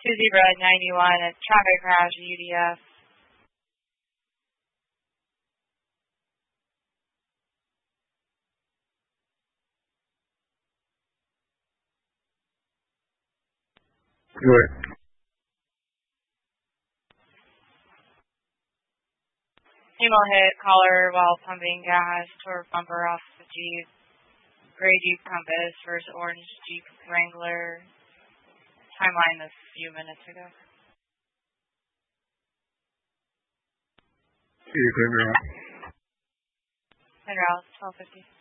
Zebra 91, a traffic crash, UDF. Good. Emo hit caller while pumping gas, tore bumper off the Jeep. Gray Jeep Compass versus orange Jeep Wrangler. Timeline a few minutes ago. See you, Clear. Federal, 1250.